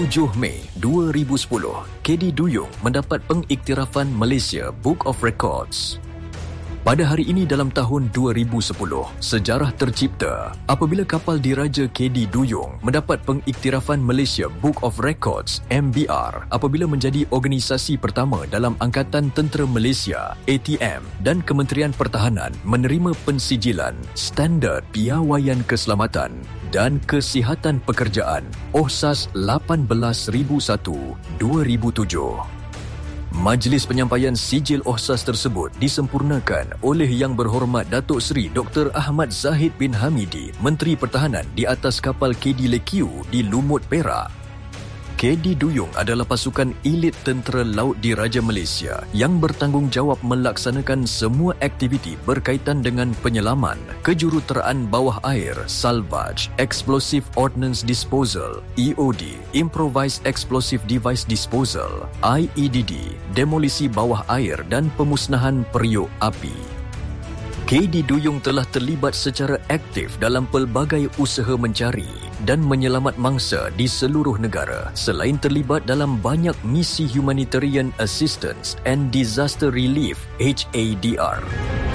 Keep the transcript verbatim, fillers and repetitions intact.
tujuh Mei dua ribu sepuluh, K D Duyung mendapat pengiktirafan Malaysia Book of Records. Pada hari ini dalam tahun dua ribu sepuluh, sejarah tercipta apabila kapal diraja K D Duyung mendapat pengiktirafan Malaysia Book of Records M B R apabila menjadi organisasi pertama dalam Angkatan Tentera Malaysia A T M dan Kementerian Pertahanan menerima pensijilan Standard Piawaian Keselamatan dan Kesihatan Pekerjaan O S A S lapan belas ribu satu dua ribu tujuh. Majlis penyampaian sijil O S A S tersebut disempurnakan oleh Yang Berhormat Datuk Seri Doktor Ahmad Zahid bin Hamidi, Menteri Pertahanan di atas kapal K D Lekiu di Lumut, Perak. K D Duyung adalah pasukan elit tentera laut diraja Malaysia yang bertanggungjawab melaksanakan semua aktiviti berkaitan dengan penyelaman, kejuruteraan bawah air, salvage, explosive ordnance disposal, E O D, improvised explosive device disposal, I E D D, demolisi bawah air dan pemusnahan periuk api. K D Duyung telah terlibat secara aktif dalam pelbagai usaha mencari dan menyelamat mangsa di seluruh negara selain terlibat dalam banyak misi Humanitarian Assistance and Disaster Relief H A D R.